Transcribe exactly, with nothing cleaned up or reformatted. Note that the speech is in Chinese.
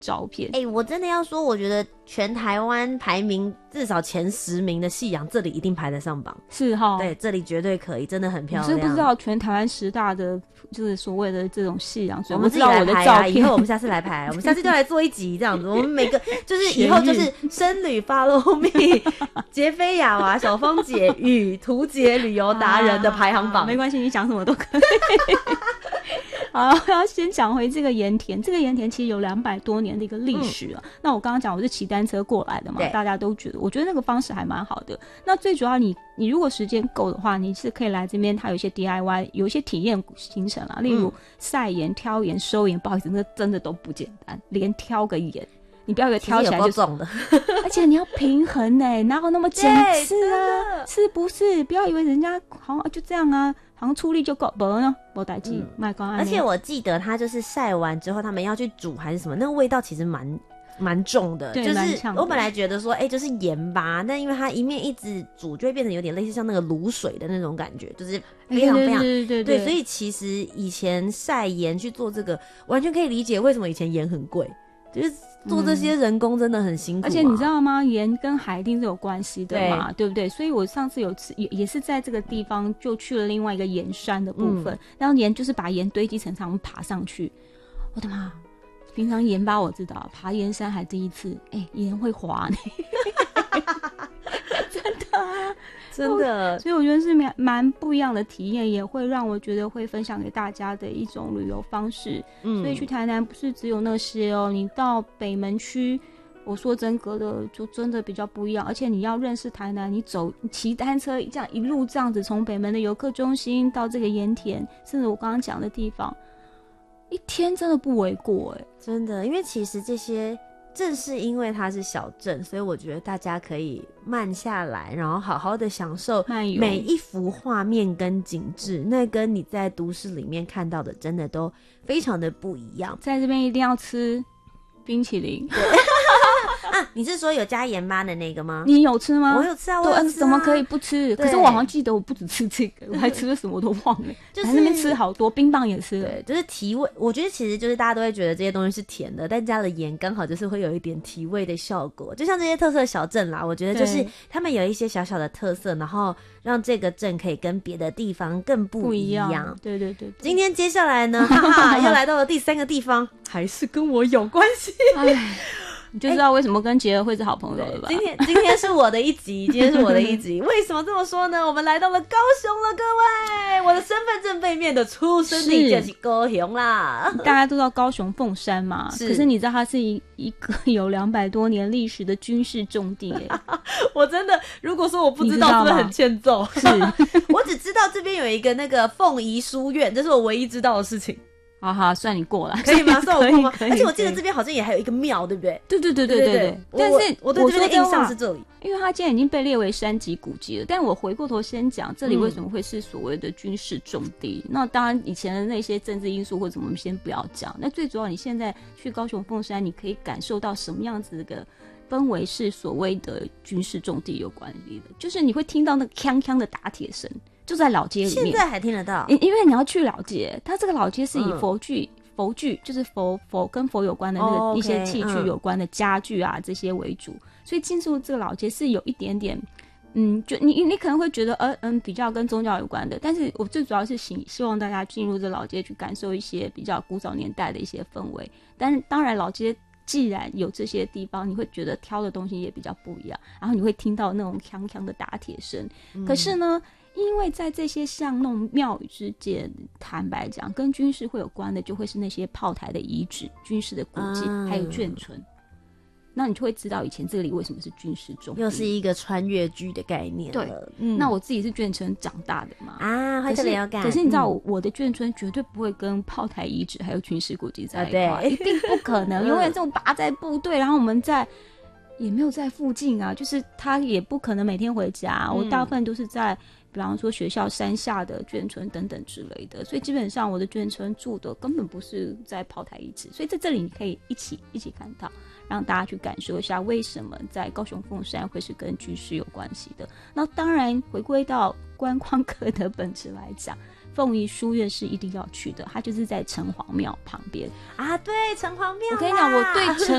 照片。 哎、欸，我真的要说，我觉得全台湾排名至少前十名的夕阳，这里一定排得上榜。 是齁， 对，这里绝对可以，真的很漂亮。 我是不知道全台湾十大的就是所谓的这种夕阳，所以我们知道我的照片。 以后我们下次来排，我们下次就来做一集这样子。我们每个就是以后就是僧侣 follow me 杰菲亚娃、小芳姐与图杰旅游达人的排行榜。 啊、没关系，你讲什么都可以。好，我要先讲回这个盐田。这个盐田其实有两百多年的一个历史啊、嗯。那我刚刚讲我是骑单车过来的嘛，大家都觉得，我觉得那个方式还蛮好的。那最主要你，你如果时间够的话，你是可以来这边，它有一些 D I Y， 有一些体验行程啊，例如晒盐、挑盐、收盐。不好意思，那真的都不简单，连挑个盐。你不要以为挑起来就是重的， 而且你要平衡哎、欸，哪有那么简是啊？是不是？不要以为人家好像就这样啊，好像出力就够，不呢，没代志，卖光。 而且我记得他就是晒完之后，他们要去煮还是什么，那个味道其实蛮蛮重的。 对， 就是我本来觉得说，哎、欸，就是盐巴，但因为它一面一直煮，就会变成有点类似像那个卤水的那种感觉，就是非常非常对对对 对, 对。所以其实以前晒盐去做这个，完全可以理解为什么以前盐很贵。就是做这些人工真的很辛苦、啊嗯、 而且你知道吗？盐跟海一定是有关系的嘛， 对, 对不对？所以我上次有次也也是在这个地方就去了另外一个盐山的部分，嗯、然后盐就是把盐堆积成长爬上去。我的妈！平常盐巴我知道，爬盐山还第一次，哎、欸，盐会滑呢。真的啊， 真的， 所以我觉得是蛮蛮不一样的体验，也会让我觉得会分享给大家的一种旅游方式。嗯，所以去台南不是只有那些哦，你到北门区，我说真格的就真的比较不一样，而且你要认识台南，你走骑单车这样一路这样子从北门的游客中心到这个盐田，甚至我刚刚讲的地方，一天真的不为过哎， 真的，因为其实这些。正是因为它是小镇，所以我觉得大家可以慢下来，然后好好的享受每一幅画面跟景致，那跟你在都市里面看到的真的都非常的不一样。 在这边一定要吃冰淇淋。 啊，你是说有加盐巴的那个吗？ 你有吃吗？ 我有吃啊，我有吃啊， 怎么可以不吃？可是我好像记得我不只吃这个，我还吃了什么我都忘了。就是在那边吃好多，冰棒也吃了。 对，就是提味。我觉得其实就是大家都会觉得这些东西是甜的，但加了盐刚好就是会有一点提味的效果。就像这些特色小镇啦，我觉得就是他们有一些小小的特色，然后让这个镇可以跟别的地方更不一样。 不一样对, 对对对。 今天接下来呢，哈哈，又来到了第三个地方，还是跟我有关系。 你就知道为什么跟杰儿会是好朋友了吧？ 今天今天是我的一集，今天是我的一集。为什么这么说呢？我们来到了高雄了，各位，我的身份证背面的出生地就是高雄啦。 大家都知道高雄凤山嘛，是可是你知道它是一一个有两百多年历史的军事重地耶。 我真的，如果说我不知道，是不是很欠揍？ 是我只知道这边有一个那个凤仪书院，这是我唯一知道的事情。 好好，算你过了， 可以吗？算我过吗？ 而且我记得这边好像也还有一个庙，对不对？ 对对对对对 对, 对。但是我对这边的印象是这里， 因为它现在已经被列为山级古迹了。但我回过头先讲，这里为什么会是所谓的军事重地？嗯、那当然，以前的那些政治因素或者我们先不要讲。那最主要，你现在去高雄凤山，你可以感受到什么样子的氛围是所谓的军事重地有关系的，就是你会听到那个锵锵的打铁声，就在老街里面。 现在还听得到， 因为你要去老街，它这个老街是以佛具。嗯佛具就是佛佛跟佛有关的那个一些器具有关的家具啊、嗯、这些为主，所以进入这个老街是有一点点，嗯，就你你可能会觉得呃嗯比较跟宗教有关的，但是我最主要是希希望大家进入这老街去感受一些比较古早年代的一些氛围。但是当然老街既然有这些地方，你会觉得挑的东西也比较不一样，然后你会听到那种锵锵的打铁声、嗯。可是呢？因为在这些巷弄庙宇之间，坦白讲，跟军事会有关的，就会是那些炮台的遗址、军事的古迹，嗯、还有眷村。那你就会知道以前这里为什么是军事重地， 又是一个穿越剧的概念了。 对，嗯、那我自己是眷村长大的嘛， 啊，会特别有感。 可是你知道我，我的眷村绝对不会跟炮台遗址还有军事古迹在一块、啊，一定不可能，永远这种拔在部队，然后我们在。也没有在附近啊，就是他也不可能每天回家、嗯、我大部分都是在比方说学校山下的眷村等等之类的，所以基本上我的眷村住的根本不是在炮台遗址，所以在这里你可以一起一起看到，让大家去感受一下为什么在高雄凤山会是跟军事有关系的。那当然回归到观光客的本质来讲， 凤仪书院是一定要去的，它就是在城隍庙旁边啊。对，城隍庙， 我跟你讲，我对城